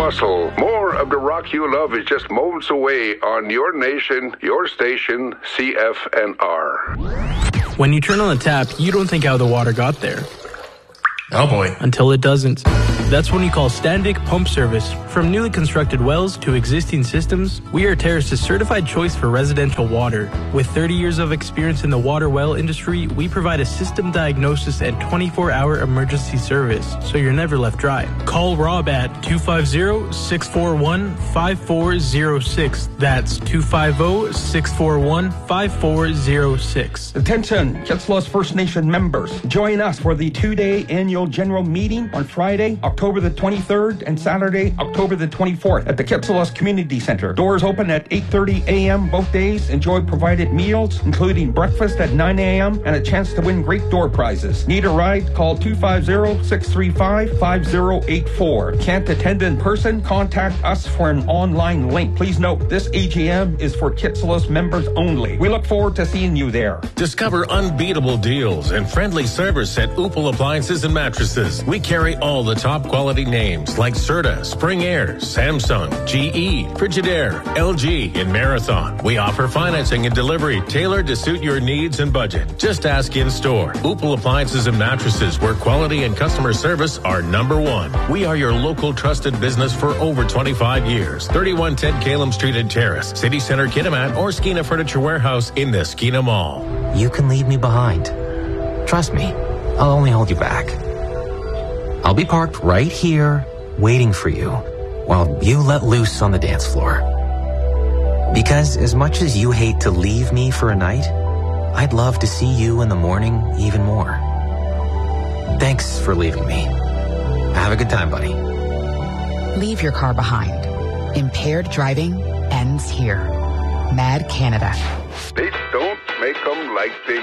Russell. More of the rock you love is just moments away on your nation, your station, CFNR. When you turn on the tap, you don't think how the water got there. Oh boy. Until it doesn't. That's when you call Standic Pump Service. From newly constructed wells to existing systems, we are Terrace's certified choice for residential water. With 30 years of experience in the water well industry, we provide a system diagnosis and 24-hour emergency service, so you're never left dry. Call Rob at 250-641-5406. That's 250-641-5406. Attention, Kitsilos First Nation members. Join us for the 2-day annual general meeting on Friday, October the 23rd and Saturday, October the 24th at the Kitsilos Community Center. Doors open at 8:30 a.m. both days. Enjoy provided meals, including breakfast at 9 a.m. and a chance to win great door prizes. Need a ride? Call 250-635-5084. Can't attend in person? Contact us for an online link. Please note, this AGM is for Kitsilos members only. We look forward to seeing you there. Discover unbeatable deals and friendly service at Upal Appliances and Mattresses. We carry all the top quality names like Serta, Spring Air, Samsung, GE, Frigidaire, LG, and Marathon. We offer financing and delivery tailored to suit your needs and budget. Just ask in store. Upal Appliances and Mattresses, where quality and customer service are number one. We are your local trusted business for over 25 years. 3110 Calum Street in Terrace, City Center Kitimat, or Skeena Furniture Warehouse in the Skeena Mall. You can leave me behind. Trust me, I'll only hold you back. I'll be parked right here, waiting for you, while you let loose on the dance floor. Because as much as you hate to leave me for a night, I'd love to see you in the morning even more. Thanks for leaving me. Have a good time, buddy. Leave your car behind. Impaired driving ends here. Mad Canada. They don't make them like they